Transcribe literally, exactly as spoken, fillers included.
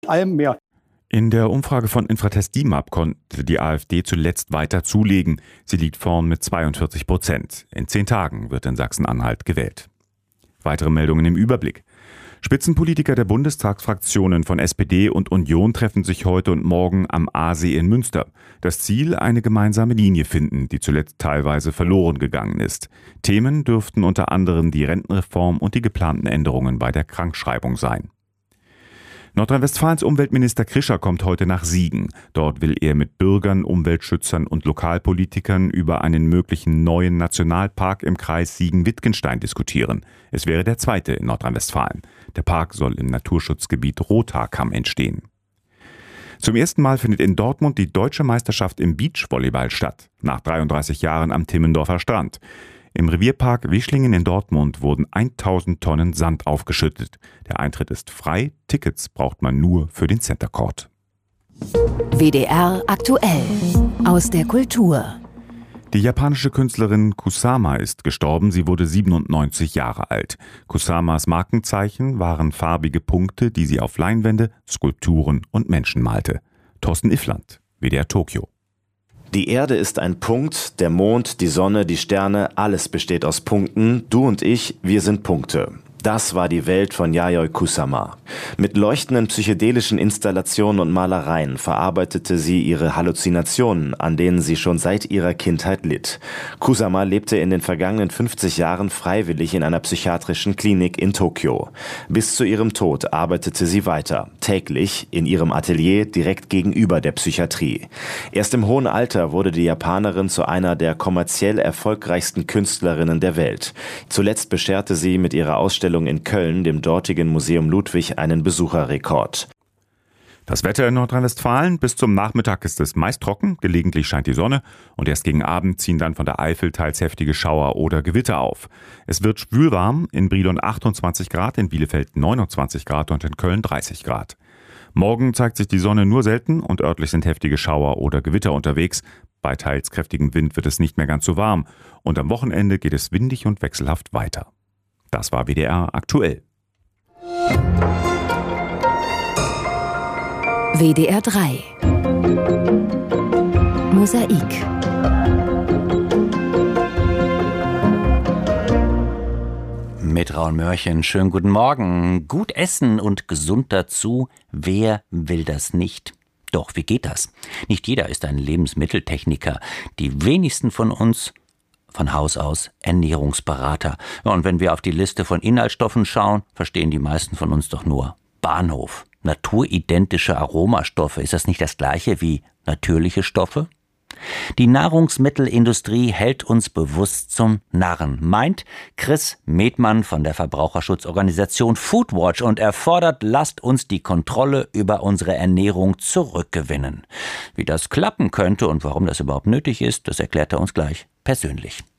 allem mehr. In der Umfrage von Infratest D I M A P konnte die AfD zuletzt weiter zulegen. Sie liegt vorn mit zweiundvierzig Prozent. In zehn Tagen wird in Sachsen-Anhalt gewählt. Weitere Meldungen im Überblick. Spitzenpolitiker der Bundestagsfraktionen von S P D und Union treffen sich heute und morgen am Aasee in Münster. Das Ziel, eine gemeinsame Linie finden, die zuletzt teilweise verloren gegangen ist. Themen dürften unter anderem die Rentenreform und die geplanten Änderungen bei der Krankschreibung sein. Nordrhein-Westfalens Umweltminister Krischer kommt heute nach Siegen. Dort will er mit Bürgern, Umweltschützern und Lokalpolitikern über einen möglichen neuen Nationalpark im Kreis Siegen-Wittgenstein diskutieren. Es wäre der zweite in Nordrhein-Westfalen. Der Park soll im Naturschutzgebiet Rothaarkamm entstehen. Zum ersten Mal findet in Dortmund die deutsche Meisterschaft im Beachvolleyball statt. Nach dreiunddreißig Jahren am Timmendorfer Strand. Im Revierpark Wischlingen in Dortmund wurden tausend Tonnen Sand aufgeschüttet. Der Eintritt ist frei, Tickets braucht man nur für den Center Court. W D R aktuell aus der Kultur. Die japanische Künstlerin Kusama ist gestorben, sie wurde siebenundneunzig Jahre alt. Kusamas Markenzeichen waren farbige Punkte, die sie auf Leinwände, Skulpturen und Menschen malte. Thorsten Iffland, W D R Tokio. Die Erde ist ein Punkt, der Mond, die Sonne, die Sterne, alles besteht aus Punkten. Du und ich, wir sind Punkte. Das war die Welt von Yayoi Kusama. Mit leuchtenden psychedelischen Installationen und Malereien verarbeitete sie ihre Halluzinationen, an denen sie schon seit ihrer Kindheit litt. Kusama lebte in den vergangenen fünfzig Jahren freiwillig in einer psychiatrischen Klinik in Tokio. Bis zu ihrem Tod arbeitete sie weiter, täglich in ihrem Atelier direkt gegenüber der Psychiatrie. Erst im hohen Alter wurde die Japanerin zu einer der kommerziell erfolgreichsten Künstlerinnen der Welt. Zuletzt bescherte sie mit ihrer Ausstellung in Köln, dem dortigen Museum Ludwig, einen Besucherrekord. Das Wetter in Nordrhein-Westfalen: bis zum Nachmittag ist es meist trocken, gelegentlich scheint die Sonne und erst gegen Abend ziehen dann von der Eifel teils heftige Schauer oder Gewitter auf. Es wird schwülwarm, in Brilon achtundzwanzig Grad, in Bielefeld neunundzwanzig Grad und in Köln dreißig Grad. Morgen zeigt sich die Sonne nur selten und örtlich sind heftige Schauer oder Gewitter unterwegs. Bei teils kräftigem Wind wird es nicht mehr ganz so warm und am Wochenende geht es windig und wechselhaft weiter. Das war W D R aktuell. W D R drei Mosaik. Mit Raul Mörchen, schönen guten Morgen. Gut essen und gesund dazu, wer will das nicht? Doch, wie geht das? Nicht jeder ist ein Lebensmitteltechniker. Die wenigsten von uns von Haus aus Ernährungsberater. Ja, und wenn wir auf die Liste von Inhaltsstoffen schauen, verstehen die meisten von uns doch nur Bahnhof. Naturidentische Aromastoffe, ist das nicht das gleiche wie natürliche Stoffe? Die Nahrungsmittelindustrie hält uns bewusst zum Narren, meint Chris Medmann von der Verbraucherschutzorganisation Foodwatch, und er fordert, lasst uns die Kontrolle über unsere Ernährung zurückgewinnen. Wie das klappen könnte und warum das überhaupt nötig ist, das erklärt er uns gleich persönlich.